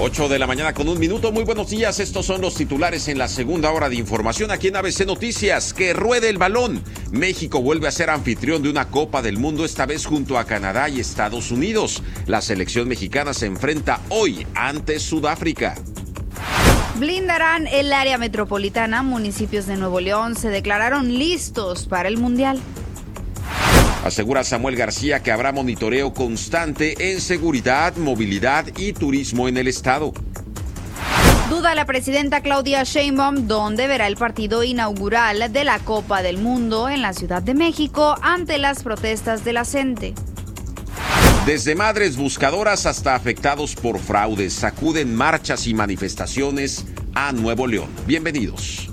8 de la mañana con 1 minuto. Muy buenos días. Estos son los titulares en la segunda hora de información aquí en ABC Noticias. Que ruede el balón. México vuelve a ser anfitrión de una Copa del Mundo, esta vez junto a Canadá y Estados Unidos. La selección mexicana se enfrenta hoy ante Sudáfrica. Blindarán el área metropolitana. Municipios de Nuevo León se declararon listos para el Mundial. Asegura Samuel García que habrá monitoreo constante en seguridad, movilidad y turismo en el estado. Duda la presidenta Claudia Sheinbaum dónde verá el partido inaugural de la Copa del Mundo en la Ciudad de México ante las protestas de la gente. Desde madres buscadoras hasta afectados por fraudes, sacuden marchas y manifestaciones a Nuevo León. Bienvenidos.